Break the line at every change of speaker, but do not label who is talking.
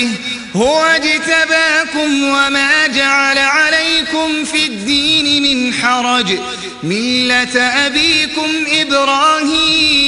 عباده هو اجتباكم وما جعل عليكم في الدين من حرج ملة أبيكم إبراهيم